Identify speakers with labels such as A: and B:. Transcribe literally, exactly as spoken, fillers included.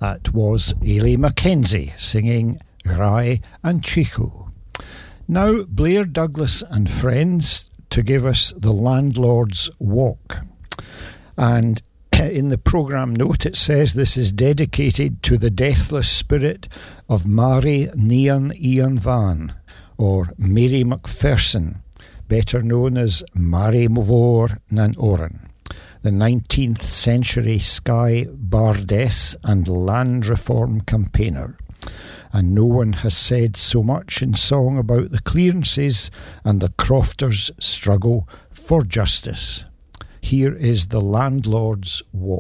A: That was Ailey Mackenzie singing Rai and Chico. Now Blair Douglas and friends to give us The Landlord's Walk. And in the programme note it says this is dedicated to the deathless spirit of Mary Nian Ian Van, or Mary Macpherson, better known as Mary Mvor nan Oren, the nineteenth century Skye bardess and land reform campaigner. And no one has said so much in song about the clearances and the crofters' struggle for justice. Here is The Landlord's Walk.